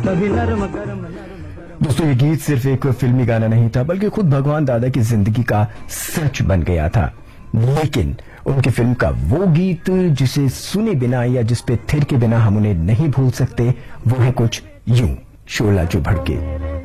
दोस्तों, ये गीत सिर्फ एक फिल्मी गाना नहीं था, बल्कि खुद भगवान दादा की जिंदगी का सच बन गया था। लेकिन उनकी फिल्म का वो गीत जिसे सुने बिना या जिस पे थिरके बिना हम उन्हें नहीं भूल सकते, वो है कुछ यूं, शोला जो भड़के।